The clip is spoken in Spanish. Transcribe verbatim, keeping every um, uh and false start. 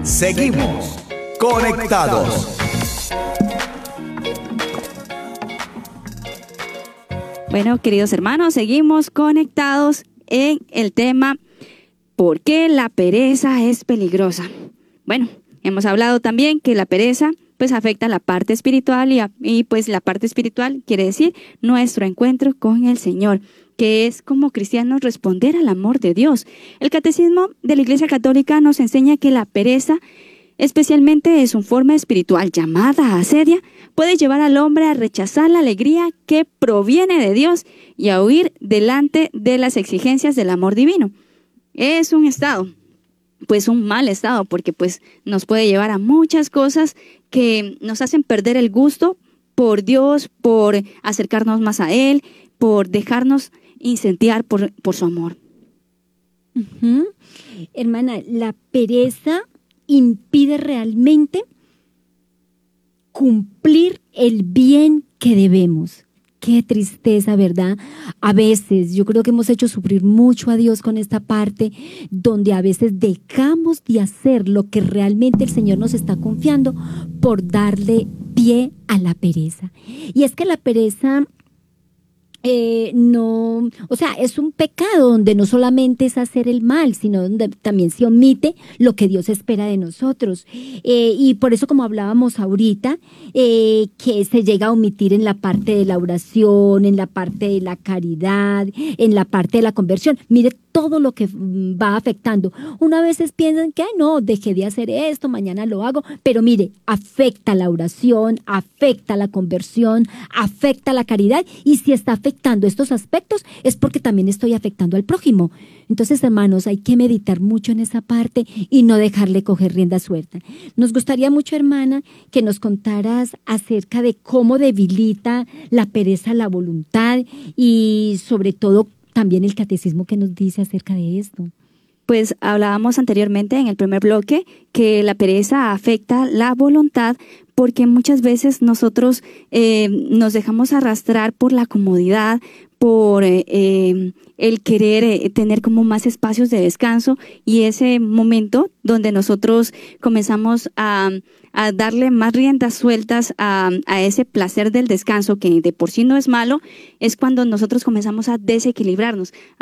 Seguimos conectados. Bueno, queridos hermanos, seguimos conectados en el tema ¿por qué la pereza es peligrosa? Bueno, hemos hablado también que la pereza pues afecta la parte espiritual y, y pues la parte espiritual quiere decir nuestro encuentro con el Señor, que es como cristianos responder al amor de Dios. El Catecismo de la Iglesia Católica nos enseña que la pereza, especialmente en su forma espiritual llamada asedia, puede llevar al hombre a rechazar la alegría que proviene de Dios y a huir delante de las exigencias del amor divino. Es un estado, pues un mal estado, porque pues nos puede llevar a muchas cosas que nos hacen perder el gusto por Dios, por acercarnos más a Él, por dejarnos incentivar por, por su amor. Uh-huh. Hermana, la pereza impide realmente cumplir el bien que debemos. Qué tristeza, ¿verdad? A veces yo creo que hemos hecho sufrir mucho a Dios con esta parte, donde a veces dejamos de hacer lo que realmente el Señor nos está confiando por darle pie a la pereza. Y es que la pereza Eh, no, o sea, es un pecado donde no solamente es hacer el mal, sino donde también se omite lo que Dios espera de nosotros. Eh, y por eso, como hablábamos ahorita, eh, que se llega a omitir en la parte de la oración, en la parte de la caridad, en la parte de la conversión. Mire todo lo que va afectando. Una veces piensan que, ay, no, dejé de hacer esto, mañana lo hago, pero mire, afecta la oración, afecta la conversión, afecta la caridad, y si está afectando estos aspectos es porque también estoy afectando al prójimo. Entonces, hermanos, hay que meditar mucho en esa parte y no dejarle coger rienda suelta. Nos gustaría mucho, hermana, que nos contaras acerca de cómo debilita la pereza la voluntad y sobre todo también el catecismo que nos dice acerca de esto. Pues hablábamos anteriormente en el primer bloque que la pereza afecta la voluntad porque muchas veces nosotros eh, nos dejamos arrastrar por la comodidad, por eh, eh, el querer eh, tener como más espacios de descanso, y ese momento donde nosotros comenzamos a, a darle más riendas sueltas a, a ese placer del descanso, que de por sí no es malo, es cuando nosotros comenzamos a desequilibrarnos,